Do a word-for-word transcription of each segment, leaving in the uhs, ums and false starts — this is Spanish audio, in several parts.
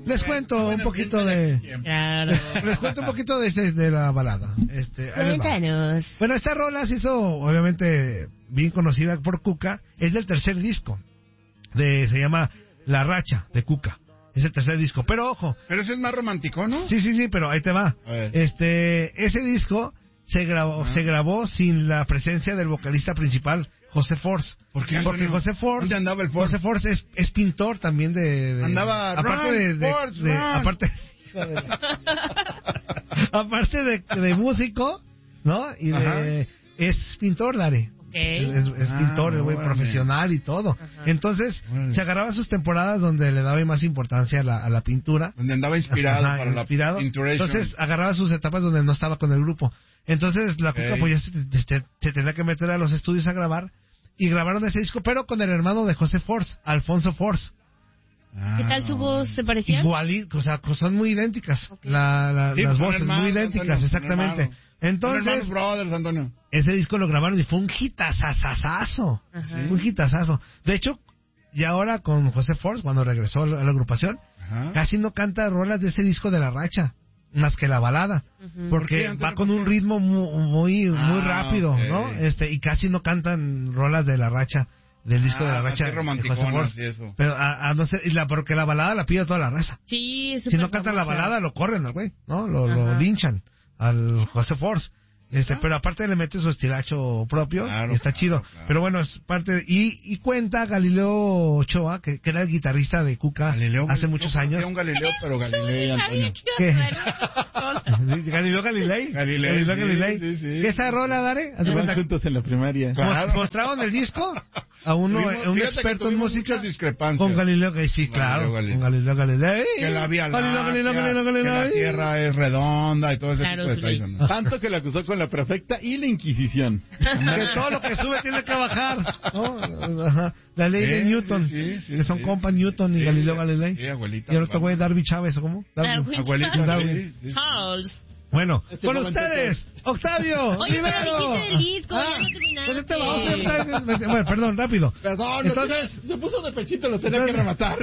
Les cuento un poquito de... Claro. Les cuento un poquito de, de, de la balada. Este, Cuéntanos. Bueno, esta rola se hizo, obviamente, bien conocida por Cuca. Es del tercer disco. de Se llama La Racha, de Cuca. Es el tercer disco. Pero ojo. Pero ese es más romántico, ¿no? Sí, sí, sí, pero ahí te va. Este, ese disco se grabó, se grabó sin la presencia del vocalista principal, José Force. ¿Por qué, Porque José Force, ¿dónde andaba el Force? José Force es, es pintor también de, de andaba aparte run, de, de, Force, de run. aparte aparte de, de músico, ¿no? Y de, es pintor, Dare. Okay. Es, es ah, pintor, el güey órale. profesional y todo. Ajá. Entonces, Órale. se agarraba sus temporadas donde le daba más importancia a la, a la pintura. Donde andaba inspirado Ajá, para inspirado. la pinturation. Entonces, agarraba sus etapas donde no estaba con el grupo. Entonces, la Okay. Cuca pues ya se, se, se tenía que meter a los estudios a grabar. Y grabaron ese disco, pero con el hermano de José Force, Alfonso Force. Ah, ¿Qué tal su voz? ¿Se parecía? Igualito, o sea, son muy idénticas. Okay. La, la, Sí, las son voces hermanos, muy idénticas, Antonio, son exactamente. hermanos. Entonces, Son hermanos brothers, Antonio. ese disco lo grabaron y fue un hitazazazazo. Ajá. Un hitazazo. De hecho, y ahora con José Force, cuando regresó a la, a la agrupación, Ajá. casi no canta rolas de ese disco de La Racha, más que la balada. Ujú. Porque ¿Por qué, Antonio? va con ¿Por un qué? ritmo muy, muy, muy Ah, rápido, ok. ¿no? Este, y casi no cantan rolas de La Racha, del disco Ah, de La así Racha. de romanticonas José Force. y eso. Pero a, a no ser, y la, porque la balada la pide toda la raza. Sí, es Si súper no canta la famosa. balada, lo corren al güey, ¿no? Lo, lo Ajá. linchan al José Force. Este, pero aparte le mete su estilacho propio, Claro, y está claro, chido. claro. Pero bueno, es parte de- y, y cuenta Galileo Ochoa, que, que era el guitarrista de Cuca Galileo, hace muchos yo años. conocía un Galileo, pero Galileo y Antonio. ¿Qué? ¿Qué? Galileo Galilei. Galilei, Galileo sí, Galilei. sí, sí. ¿Qué esa rola, Dare? Haz de Iban cuenta, juntos en la primaria. Claro. mostraron el disco a uno, Tuvimos- a un fíjate que experto en tuvimos música muchas discrepancias. con Galileo, que sí, Con claro, Galileo con Galileo Galilei. Que la Vía Galileo, Galileo, Láctea, Galileo, que la Galilei. Tierra es redonda y todo ese Claro, tipo de sí. detalles. ¿no? Tanto que le acusó con la prefecta y la Inquisición. Que todo lo que sube tiene que bajar, ¿no? Ajá. La ley de Sí, Newton, sí, sí, sí, que son sí. compas Newton y Sí, Galileo sí, Galilei. sí, abuelita, Y el otro güey, vamos. Darby Chávez, ¿o cómo? Darwin. Darwin Abuelita, Darwin. sí, sí, sí. Charles. Bueno, Este con momento ustedes, Octavio. Oye, pero Rivero. dijiste del disco, ya no terminaste. pues este va, Octavio, bueno, perdón, rápido. Perdón, Entonces, se puso de pechito, lo tenía que rematar.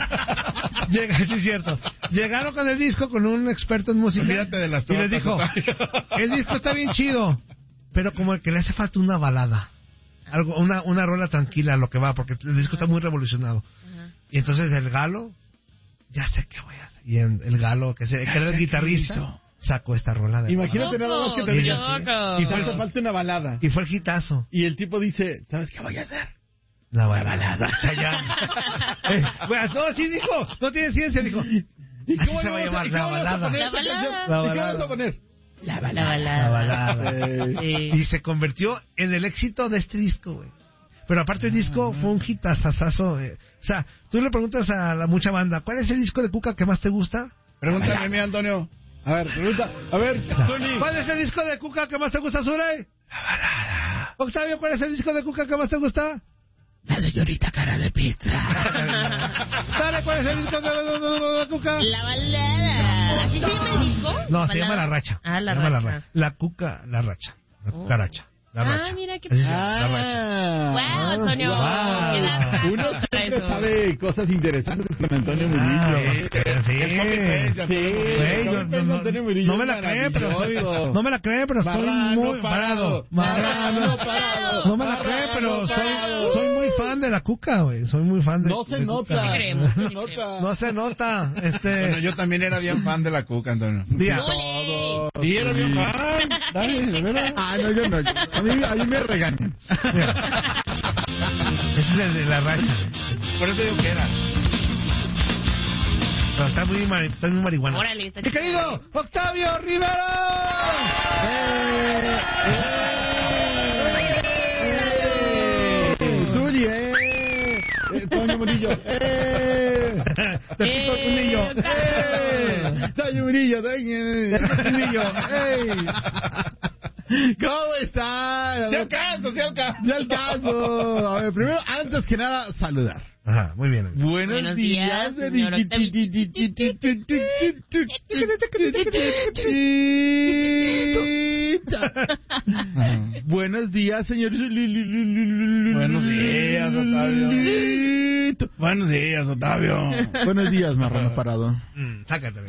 llega, sí es cierto. Llegaron con el disco con un experto en música. Olvídate de las y les tortas, dijo, Octavio. el disco está bien chido, pero como que le hace falta una balada. Algo, una, una rola tranquila a lo que va, porque el disco está muy revolucionado. Ajá. Y entonces el Galo, ya sé qué voy a hacer. Y en- el Galo, que, se, que era el guitarrista, sacó esta rola de Imagínate nada más que te Loco, diga. loco. Y Y fue- hace falta una balada. Y fue el hitazo. Y el tipo dice, ¿sabes qué voy a hacer? La balada. O sea, ya. Eh, bueno, no, sí dijo, no tiene ciencia, dijo. ¿Y Así cómo se va a vamos llamar, ¿y la cómo vamos a balada. poner La esta balada. canción? La ¿Y qué balada. vamos a poner? La La balada. balada. La balada. Eh, Sí. Y se convirtió en el éxito de este disco, güey. Pero aparte el disco fue un hitazazazo. eh. O sea, tú le preguntas a la mucha banda, ¿cuál es el disco de Cuca que más te gusta? Pregúntame a mí, Antonio. A ver, pregunta. A ver, Zuli. ¿Cuál es el disco de Cuca que más te gusta, Zure? La balada. Octavio, ¿cuál es el disco de Cuca que más te gusta? La señorita cara de pizza. Dale, ¿cuál es el disco de, de- de- de Cuca? La balada. ¿Así se llama el disco? No, se ¿Balada? llama La Racha. Ah, La Se llama Racha. La Cuca, La Racha. La Oh. Cucaracha. La Ah, Racha. mira qué Así se llama, La Racha. Ah. Wow, Antonio. Wow. Qué dato Uno para siempre eso. sabe cosas interesantes con Antonio Ah, Murillo. sí. Es copy-paste, Sí, Güey, yo- copy-paste no, Antonio no, Murillo no me es la cree, pero maravilloso. no me la cree, pero estoy Marrano muy parado. Marrano Marrano parado. No me la cree, pero Marrano soy, parado. soy muy fan de la Cuca, güey. Soy muy fan de No se de nota. Cuca. Sí creemos, sí No se creemos. nota. No se nota. Este. Bueno, yo también era bien fan de la Cuca, Antonio. Día. Todo. Sí, era bien fan. Dale, de veras. Ah, no, yo no. A mí, a mí me regañan. Mira. Ese es el de La Racha. Por eso digo que era. Pero está muy, mari- está muy marihuana. Órale, está ¡Mi querido Octavio Rivero! ¡Eh! ¡Eh! ¡Zuli, eh! Eh, Toño Murillo, ¡eh! Te pico el cunillo. ¡Eh! Toño Murillo, Toño Murillo, ¡eh! ¿Cómo están? ¡Sí al caso, sí al caso! ¡Sí al caso! A ver, primero, antes que nada, saludar. Ajá, muy bien. Buenos, Buenos días, días, señor Buenos días, señor. Buenos días, Octavio. Buenos días, Octavio. Buenos días, marrano parado. Mm, sácate.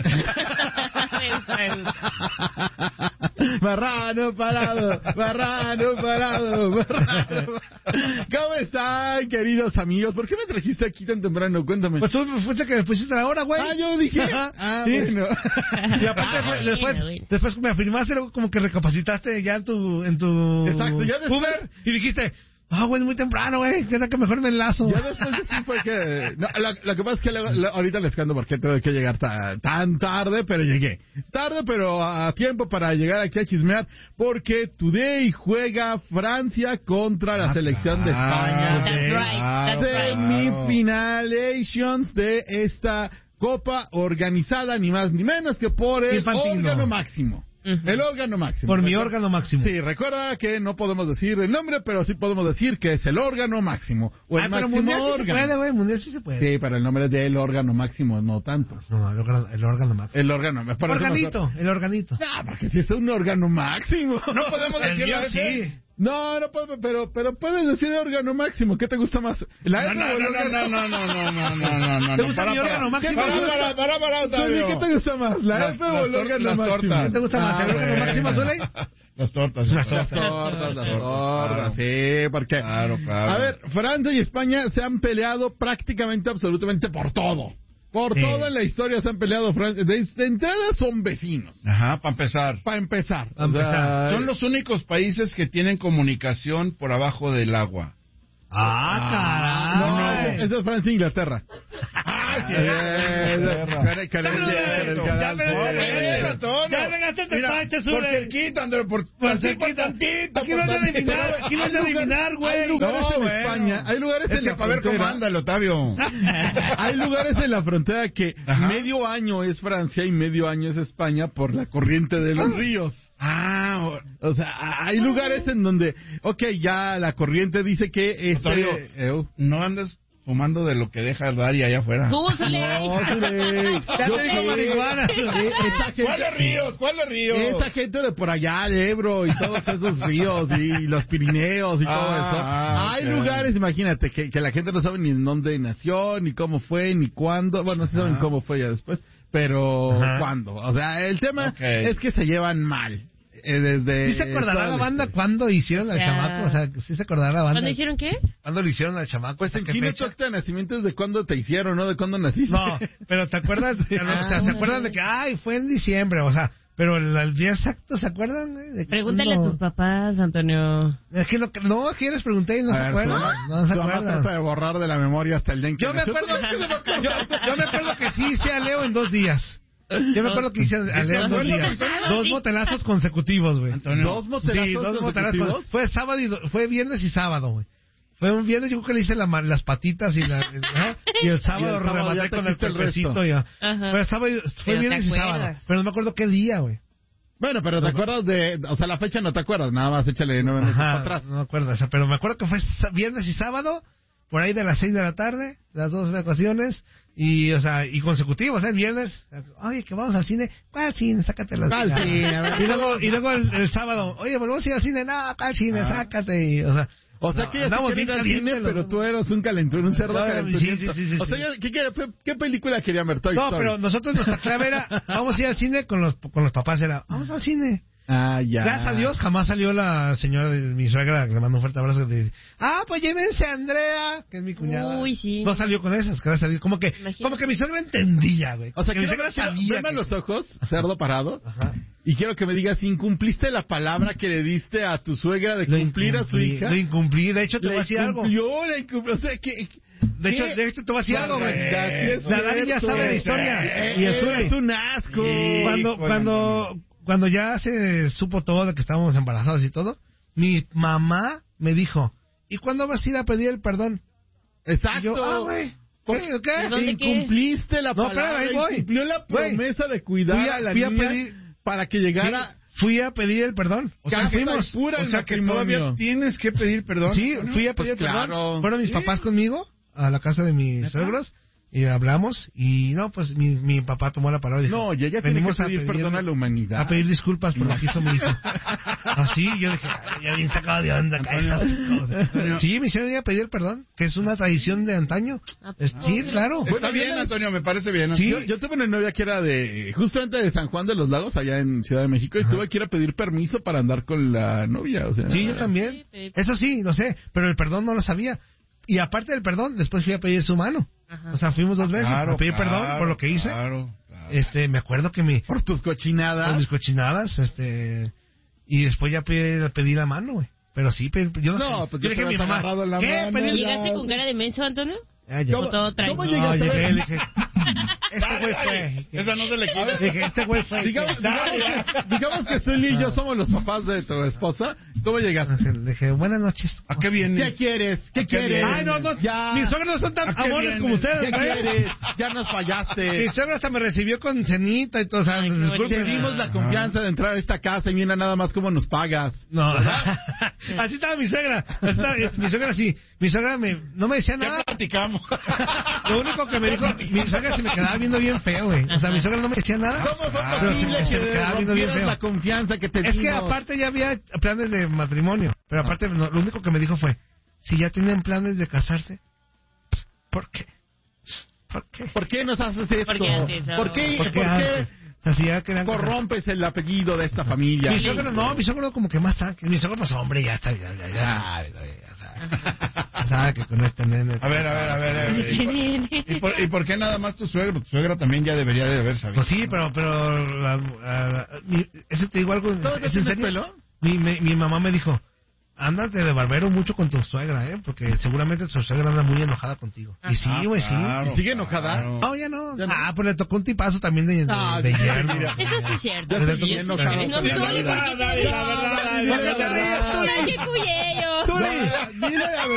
Marrano parado, marrano parado, marrano. ¿Cómo están, queridos amigos? ¿Por qué me trajiste aquí tan temprano? Cuéntame. Pues tú fuiste que pusiste la hora, güey. Ah, yo dije. Ah, Sí. bueno. Y aparte Ah, fue- bueno, después, bueno. después me afirmaste, luego como que recapacitaste ya en tu, en tu Exacto, ya después- Uber y dijiste, ah, güey, es muy temprano, güey, queda que mejor me enlazo. Ya después de sí fue que... No, lo, lo que pasa es que luego- lo- ahorita les cuento por qué tengo que llegar ta- tan tarde, pero llegué. Tarde, pero a tiempo para llegar aquí a chismear, porque Today juega Francia contra la Ah, selección de claro. España. That's right, that's right. Semifinalations de esta copa organizada, ni más ni menos que por el Infantino. órgano máximo. Ujú. El órgano máximo. Por mi Recuerda- órgano máximo. Sí, recuerda que no podemos decir el nombre, pero sí podemos decir que es el órgano máximo. O el Ay, pero máximo mundial sí se órgano. puede, güey, mundial sí se puede. Sí, pero el nombre es del órgano máximo, no tanto. No, el órgano, el órgano máximo. El órgano, me parece Organito, el organito. No, porque si es un órgano máximo. No podemos El decir mío la sí. No, no puedo, pero, pero puedes decir órgano máximo. ¿Qué te gusta más? ¿La No, F no, o el no, no, órgano? no, no, no, no, no, no, no. ¿Te gusta Para, mi para, órgano máximo? Para, para, para, para, Zuli, Octavio. ¿qué te gusta más? ¿La Las- F o las el tor- órgano las máximo? tortas. ¿Qué te gusta más, el órgano Ah, máximo, Zuli? Las tortas. Las Las tortas. tortas, las Claro. tortas, sí, porque... Claro, claro. A ver, Francia y España se han peleado prácticamente, absolutamente por todo. Por Sí. todo en la historia se han peleado. Francia. De, de entrada son vecinos. Ajá, para empezar. Para empezar. Pa' empezar. Son los únicos países que tienen comunicación por abajo del agua. Ah, No, caray. eso es Francia e Inglaterra. Ah, sí, Care- care- Ya, care- pero- care- ya, pero- care- ya, Antonio. Ya regaste el Mira, tepache, por Zule. cerquita, André, por, Por así, por cerquita. tantito. Aquí por no es de tantito. adivinar, aquí no es de Hay lugar- adivinar, güey. Hay lugares No, en bueno. España, hay lugares Es en que la para ver cómo frontera. anda el Octavio. Hay lugares en la frontera que Ajá. medio año es Francia y medio año es España por la corriente de los ríos. Ah, O sea, hay lugares en donde, ok, ya la corriente dice que este... Octavio, eh, no andes fumando de lo que deja Dari allá afuera. Tú, Zule. No, Zule. Ya Yo te dijo sé. marihuana. Eh, esa gente- ¿Cuáles ríos? ¿Cuáles ríos? Esa gente de por allá, el Ebro y todos esos ríos y los Pirineos y todo Ah, eso. ah, Hay ok. lugares, imagínate, que, que la gente no sabe ni en dónde nació, ni cómo fue, ni cuándo. Bueno, sí saben Ajá. cómo fue ya después, pero Ajá. cuándo. O sea, el tema Ok. es que se llevan mal. eh, desde ¿Sí se acordará toda la banda historia. cuando hicieron al Ya. chamaco? O sea, ¿sí se acordará la banda? ¿Cuándo hicieron qué? ¿Cuándo lo hicieron al chamaco? Pues en ¿A qué Chile fecha? tu acta de nacimiento es de cuándo te hicieron, no de cuándo naciste. No, pero ¿te acuerdas? O sea, ¿se acuerdan de que, ay, fue en diciembre? O sea, pero el, el día exacto, ¿se acuerdan? güey? De que Pregúntale a cuando- tus papás, Antonio. Es que no, no, aquí les pregunté y no A se ver, acuerdan. tu No se tu mamá acuerdan. trata de borrar de la memoria hasta el día en que Yo me nació. acuerdo, ¿Tú crees que se va a acordar? yo, yo me acuerdo que sí hice a Leo en dos días. Yo me acuerdo que hice a Leo en dos días. Dos motelazos consecutivos, güey. Antonio. ¿Dos motelazos Sí, dos motelazos. consecutivos? Fue sábado y do- fue viernes y sábado, güey. Fue un viernes, yo creo que le hice la ma- las patitas y, la, ¿eh? y el sábado, Y el sábado ya rematé te con el hiciste el cuerpecito. resto. Ya. Ajá. Pero el sábado, fue Pero te viernes y sábado. acuerdas. Pero no me acuerdo qué día, güey. Bueno, pero te acuerdas de... O sea, la fecha no te acuerdas, nada más échale nueve meses para Ajá, atrás. no me acuerdo. O sea, pero me acuerdo que fue sa- viernes y sábado, por ahí de las seis de la tarde, las dos ocasiones, y, o sea, y consecutivos, ¿eh? El viernes, oye, que vamos al cine. ¿Cuál cine? Sácate las ¿Cuál cine? A ver. Y luego, y luego el, el sábado, oye, volvemos a ir al cine. No, ¿cuál cine? Sácate. Y, o sea, O sea, no, que ya andamos se quería ir bien al cine, calientes, pero los- tú eras un calentón, un cerdo No, calentón. sí, sí, sí, sí, O sea, sí. ya- ¿qué, quiere- qué, qué película querían ver? Toy No, Story. pero nosotros nuestra clave era, vamos a ir al cine con los, con los papás, era, vamos al cine. Ah, ya. Gracias a Dios jamás salió la señora de mi suegra, que le mando un fuerte abrazo, que dice, ah, pues llévense a Andrea, que es mi cuñada. Uy, sí. No salió con esas, gracias a Dios. Como que, Imagínate. como que mi suegra entendía, güey. O sea, que mi quiero, suegra quiero, sabía. veme a que- los ojos, cerdo parado, Ajá. y quiero que me digas, ¿incumpliste la palabra que le diste a tu suegra de Lo cumplir a su incumplí, hija? Lo incumplí, de hecho te voy a Le decir algo. incumplió, le incumplió, o sea, que... De hecho, ¿qué? de hecho te voy a decir algo, güey. Barbaridad, sí es La Dani ya cierto. sabe la historia. Y el Eh, Zuli. Es un asco. Sí. Cuando, Híjole, cuando, cuando ya se supo todo de que estábamos embarazados y todo, mi mamá me dijo, ¿y cuándo vas a ir a pedir el perdón? Exacto. Y yo, ah, güey. ¿Por ¿Qué? ¿Qué? ¿Dónde qué? Incumpliste la No, palabra, espérame, ahí voy. incumplió la Güey. promesa de cuidar Fui a- a la fui a niña pedir- para que llegara... Fui a pedir el perdón. O sea, Cajeta fuimos. y pura O el sea, que matrimonio. todavía tienes que pedir perdón. Sí, fui a Pues pedir claro. perdón. Fueron mis Sí. papás conmigo a la casa de mis ¿Neta? suegros Y hablamos, y no, pues mi, mi papá tomó la palabra y dijo, No, y ella tiene que venimos pedir perdón a la humanidad. a pedir disculpas por lo que hizo mi hijo. Así, yo dije, "Ay, ya bien sacado de onda, cállate". Sí, me hicieron ir a pedir perdón, que es una tradición de antaño. Es- sí, claro. Está bien, Antonio, me parece bien. Sí. Yo, yo tuve una novia que era de, justamente de San Juan de los Lagos, allá en Ciudad de México, y Ajá. tuve que ir a pedir permiso para andar con la novia, o sea. Sí, yo también. Sí, Eso sí, no sé, pero el perdón no lo sabía. Y aparte del perdón, después fui a pedir su mano. Ajá. O sea, fuimos dos veces Claro, a pedir claro, perdón por lo que hice. Claro, claro. Este, me acuerdo que mi, Por tus cochinadas. con mis cochinadas, este, y después ya pedí, pedí la mano, güey. Pero sí, pedí- yo no, No, sé. pues yo ya dije te a mi has mamá, agarrado la ¿qué? mano, Pedí- ya. ¿Llegaste con cara de menso, Antonio? Ah, ya. ¿Cómo todo tranquilo? ¿Cómo No, llegaste? llegué, le dije, este güey fue. Esa no se le quita. Dije, este güey fue. Digamos, digamos que, digamos que Zully y yo somos los papás de tu esposa. ¿Cómo llegaste? Le dije, buenas noches. ¿A qué vienes? ¿Qué quieres? ¿Qué ¿A qué quieres? vienes? Ay, no, no, Ya. mis suegros no son tan ¿A qué amores vienes? como ustedes, ¿Qué güey. quieres? Ya nos fallaste. Mi suegro hasta me recibió con cenita y todo, o sea, Ay, qué disculpe. Te dimos la confianza de entrar a esta casa y mira nada más cómo nos pagas. No, así estaba mi suegra. Así estaba, es- mi suegra sí. Mi suegra me, no me decía Ya nada. platicamos. Lo único que me dijo, mi suegra se me quedaba viendo bien feo, güey. O sea, mi suegra no me decía nada. ¿Cómo fue pero se, posible me- se me que quedaba viendo bien rompieras feo. la confianza que te Es que dimos? aparte ya había planes de matrimonio. Pero aparte, no, lo único que me dijo fue, si ya tienen planes de casarse, ¿por qué? ¿Por qué? ¿Por qué nos haces esto? ¿Por qué haces eso? ¿Por qué, ¿Por por qué qué antes? O sea, si ya querían casarse. corrompes el apellido de esta familia? Mi suegro no, mi suegro como que más tranquilo. Mi suegro, pues hombre, ya está, ya, ya, ya, ya, ya sabe que con este nene. A ver, a ver, a ver. a ver. ¿Y, por, ¿Y por qué nada más tu suegro? Tu suegra también ya debería de haber sabido. Pues sí, pero, pero, la- la- mi- ese te digo algo, ¿Todavía ¿es en tienes serio? pelo? Mi, mi, mi mamá me dijo, ándate de barbero mucho con tu suegra, ¿eh? Porque seguramente tu suegra anda muy enojada contigo. Y sí, Ah, güey, sí. claro, ¿Y sigue enojada? claro. No, ya no. Ya no. Ah, pues le tocó un tipazo también de, de, Ah, de mira, yerno. mira. Eso sí es cierto. Ya Le estoy tocó- bien enojado. No, con la Tuli, verdad. ¿por qué te Dile la verdad, ríes? dile la verdad. Ay, qué cuyello. Tuli, dile la verdad.